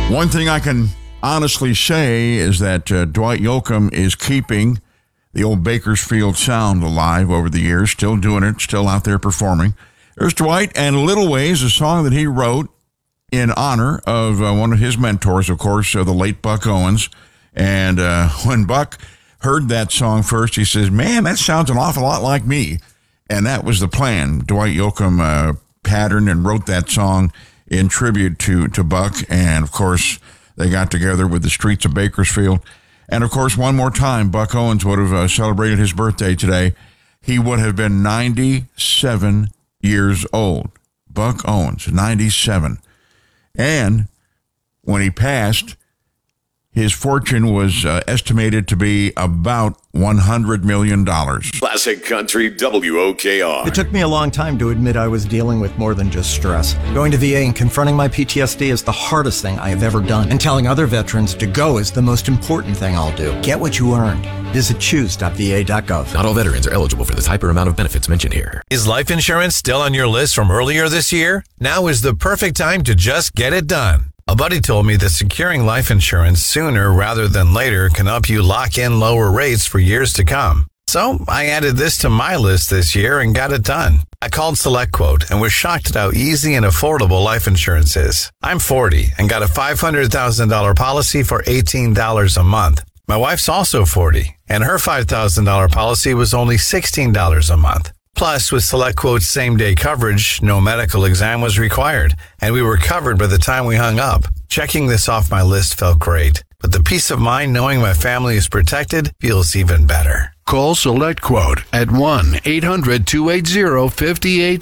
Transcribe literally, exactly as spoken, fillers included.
One thing I can honestly say is that uh, Dwight Yoakam is keeping the old Bakersfield sound alive over the years, still doing it, still out there performing. There's Dwight and Little Ways, a song that he wrote in honor of uh, one of his mentors, of course, uh, the late Buck Owens. And uh, when Buck heard that song first, he says, man, that sounds an awful lot like me. And that was the plan. Dwight Yoakam uh, patterned and wrote that song in tribute to, to Buck. And, of course, they got together with the Streets of Bakersfield. And, of course, one more time, Buck Owens would have uh, celebrated his birthday today. He would have been ninety-seven years old. Buck Owens, ninety-seven. And when he passed, his fortune was uh, estimated to be about one hundred million dollars. Classic Country W O K R. It took me a long time to admit I was dealing with more than just stress. Going to V A and confronting my P T S D is the hardest thing I have ever done. And telling other veterans to go is the most important thing I'll do. Get what you earned. Visit choose dot v a dot gov. Not all veterans are eligible for the type or amount of benefits mentioned here. Is life insurance still on your list from earlier this year? Now is the perfect time to just get it done. A buddy told me that securing life insurance sooner rather than later can help you lock in lower rates for years to come. So I added this to my list this year and got it done. I called SelectQuote and was shocked at how easy and affordable life insurance is. I'm forty and got a five hundred thousand dollars policy for eighteen dollars a month. My wife's also forty, and her five thousand dollars policy was only sixteen dollars a month. Plus, with SelectQuote's same-day coverage, no medical exam was required, and we were covered by the time we hung up. Checking this off my list felt great, but the peace of mind knowing my family is protected feels even better. Call SelectQuote at one eight hundred two eight zero five eight